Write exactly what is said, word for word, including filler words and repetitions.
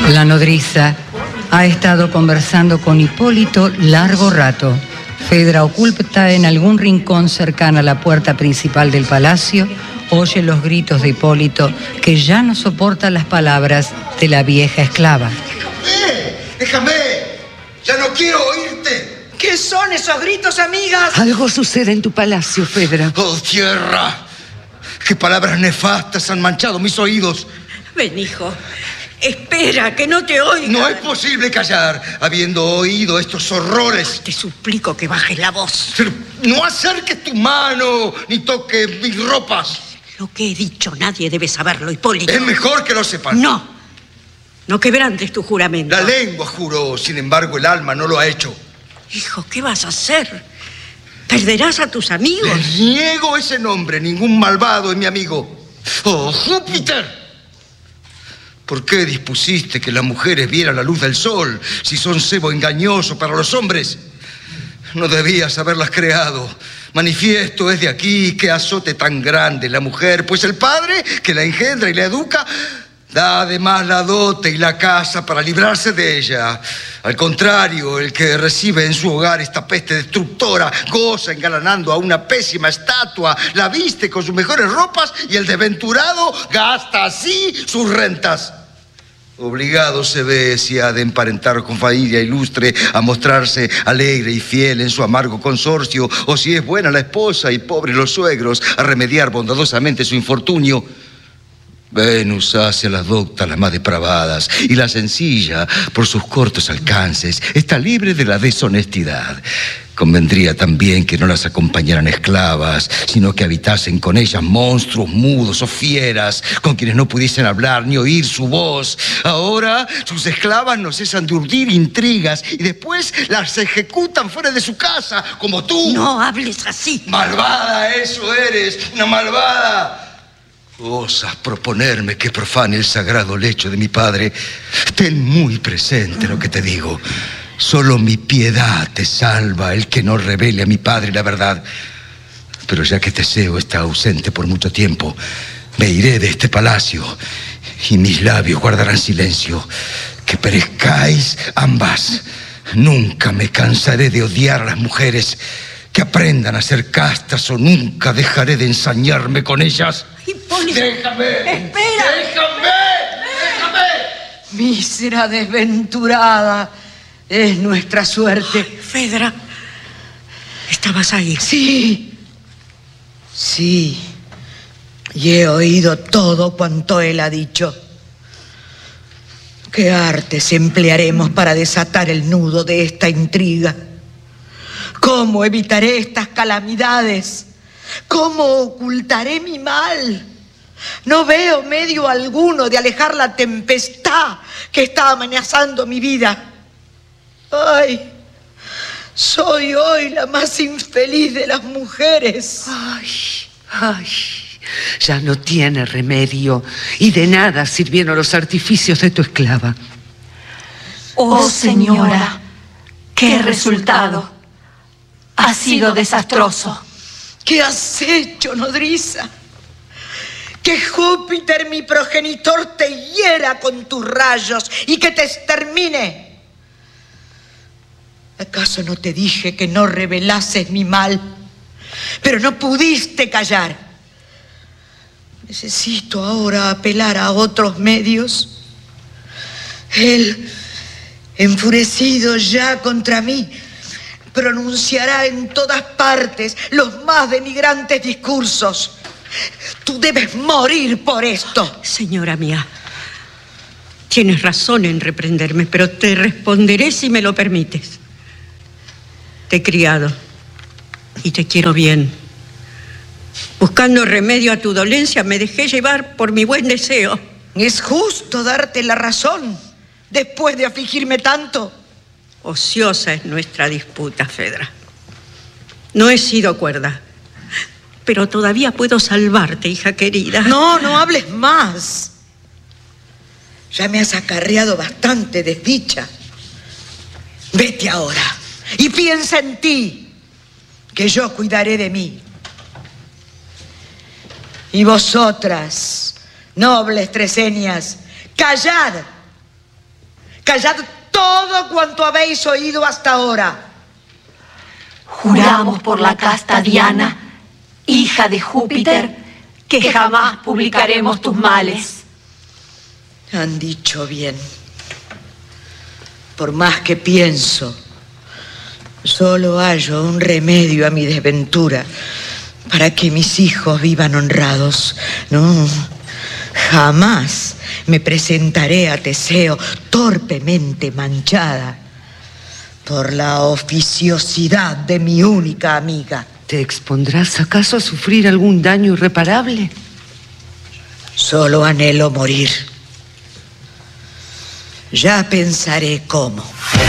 La nodriza ha estado conversando con Hipólito largo rato. Fedra, oculta en algún rincón cercana a la puerta principal del palacio, oye los gritos de Hipólito, que ya no soporta las palabras de la vieja esclava. ¡Déjame! ¡Déjame! ¡Ya no quiero oírte! ¿Qué son esos gritos, amigas? Algo sucede en tu palacio, Fedra. ¡Oh, tierra! ¡Qué palabras nefastas han manchado mis oídos! Ven, hijo. Espera, que no te oigan. No es posible callar, habiendo oído estos horrores. Te suplico que bajes la voz. Pero no acerques tu mano, ni toques mis ropas. Lo que he dicho, nadie debe saberlo, Hipólito. Es mejor que lo sepan. No. No quebrantes tu juramento. La lengua juró, sin embargo, el alma no lo ha hecho. Hijo, ¿qué vas a hacer? ¿Perderás a tus amigos? Les niego ese nombre. Ningún malvado es mi amigo. ¡Oh, Júpiter! ¿Por qué dispusiste que las mujeres vieran la luz del sol si son cebo engañoso para los hombres? No debías haberlas creado. Manifiesto es de aquí que azote tan grande la mujer, pues el padre que la engendra y la educa da además la dote y la casa para librarse de ella. Al contrario, el que recibe en su hogar esta peste destructora goza engalanando a una pésima estatua, la viste con sus mejores ropas y el desventurado gasta así sus rentas. Obligado se ve, si ha de emparentar con familia ilustre, a mostrarse alegre y fiel en su amargo consorcio, o si es buena la esposa y pobre los suegros, a remediar bondadosamente su infortunio. Venus hace a las doctas las más depravadas, y la sencilla, por sus cortos alcances, está libre de la deshonestidad. Convendría también que no las acompañaran esclavas, sino que habitasen con ellas monstruos mudos o fieras, con quienes no pudiesen hablar ni oír su voz. Ahora sus esclavas no cesan de urdir intrigas y después las ejecutan fuera de su casa, como tú. No hables así. Malvada, eso eres, una malvada. Osas proponerme que profane el sagrado lecho de mi padre. Ten muy presente lo que te digo. Solo mi piedad te salva el que no revele a mi padre la verdad. Pero ya que Teseo está ausente por mucho tiempo, me iré de este palacio y mis labios guardarán silencio. Que perezcáis ambas. Nunca me cansaré de odiar a las mujeres. Que aprendan a ser castas o nunca dejaré de ensañarme con ellas. Hipólito. ¡Déjame! ¡Espera! ¡Déjame! ¡Déjame! Mísera desventurada es nuestra suerte. Ay, Fedra, ¿estabas ahí? Sí, sí, y he oído todo cuanto él ha dicho. ¿Qué artes emplearemos para desatar el nudo de esta intriga? ¿Cómo evitaré estas calamidades? ¿Cómo ocultaré mi mal? No veo medio alguno de alejar la tempestad que está amenazando mi vida. ¡Ay! Soy hoy la más infeliz de las mujeres. Ay, ay, ya no tiene remedio y de nada sirvieron los artificios de tu esclava. Oh, señora, qué resultado. Ha sido desastroso. ¿Qué has hecho, nodriza? Que Júpiter, mi progenitor, te hiera con tus rayos y que te extermine. ¿Acaso no te dije que no revelases mi mal? Pero no pudiste callar. Necesito ahora apelar a otros medios. Él, enfurecido ya contra mí, pronunciará en todas partes los más denigrantes discursos. Tú debes morir por esto. Señora mía, tienes razón en reprenderme, pero te responderé si me lo permites. Te he criado y te quiero bien. Buscando remedio a tu dolencia, me dejé llevar por mi buen deseo. Es justo darte la razón después de afligirme tanto. Ociosa es nuestra disputa, Fedra. No he sido cuerda, pero todavía puedo salvarte, hija querida. No, no hables más. Ya me has acarreado bastante desdicha. Vete ahora y piensa en ti, que yo cuidaré de mí. Y vosotras, nobles trecenias, callad Callad todo cuanto habéis oído hasta ahora. Juramos por la casta Diana, hija de Júpiter, que jamás publicaremos tus males. Han dicho bien. Por más que pienso, solo hallo un remedio a mi desventura para que mis hijos vivan honrados. No, jamás me presentaré a Teseo torpemente manchada por la oficiosidad de mi única amiga. ¿Te expondrás acaso a sufrir algún daño irreparable? Solo anhelo morir. Ya pensaré cómo.